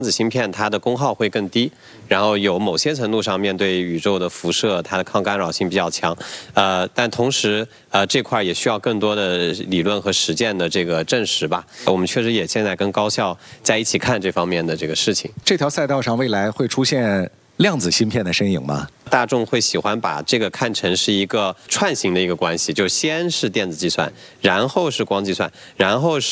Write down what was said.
子芯片它的功耗会更低，然后有某些程度上面对宇宙的辐射它的抗干扰性比较强，但同时这块也需要更多的理论和实践的这个证实吧。我们确实也现在跟高校在一起看这方面的这个事情。 这条赛道上未来会出现量子芯片的身影吗？ 大众会喜欢把这个看成是一个串行的一个关系，就是先是电子计算，然后是光计算，然后是